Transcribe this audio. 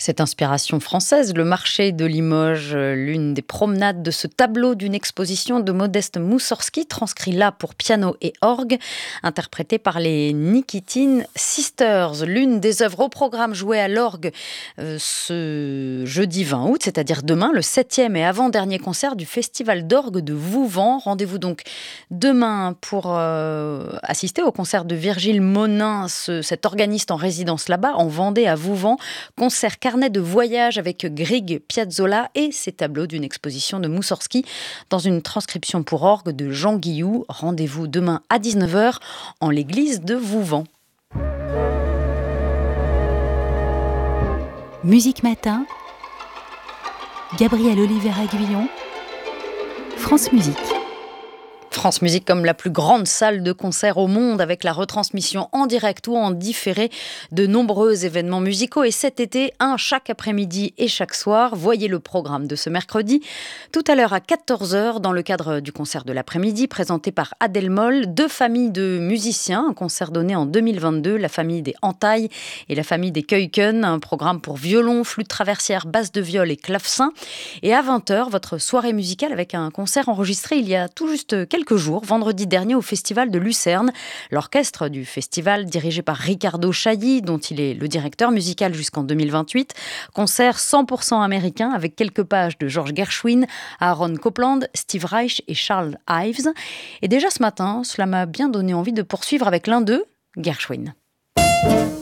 Cette inspiration française, le marché de Limoges, l'une des promenades de ce tableau d'une exposition de Modeste Moussorgsky, transcrit là pour piano et orgue, interprété par les Nikitin Sisters. L'une des œuvres au programme jouées à l'orgue ce jeudi 20 août, c'est-à-dire demain, le 7e et avant-dernier concert du Festival d'orgue de Vouvant. Rendez-vous donc demain pour assister au concert de Virgile Monin, cet organiste en résidence là-bas, en Vendée à Vouvant. Concert carnet de voyage avec Grieg Piazzolla et ses tableaux d'une exposition de Moussorgsky dans une transcription pour orgue de Jean Guillou. Rendez-vous demain à 19h en l'église de Vouvant. Musique Matin, Gabriel Oliveira-Guillon, France Musique. France Musique comme la plus grande salle de concert au monde, avec la retransmission en direct ou en différé de nombreux événements musicaux. Et cet été, un chaque après-midi et chaque soir. Voyez le programme de ce mercredi. Tout à l'heure à 14h, dans le cadre du concert de l'après-midi, présenté par Adèle Moll, 2 familles de musiciens. Un concert donné en 2022, la famille des Entailles et la famille des Keuken. Un programme pour violon, flûte traversière, basse de viol et clavecin. Et à 20h, votre soirée musicale avec un concert enregistré il y a tout juste quelques jours, vendredi dernier au Festival de Lucerne. L'orchestre du festival, dirigé par Ricardo Chailly, dont il est le directeur musical jusqu'en 2028. Concert 100% américain avec quelques pages de George Gershwin, Aaron Copland, Steve Reich et Charles Ives. Et déjà ce matin, cela m'a bien donné envie de poursuivre avec l'un d'eux, Gershwin.